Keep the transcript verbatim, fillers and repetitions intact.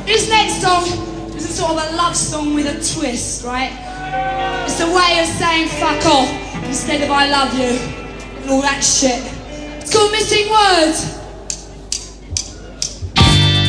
This next song is a sort of a love song with a twist, right? It's a way of saying fuck off instead of I love you and all that shit. It's called Missing Words.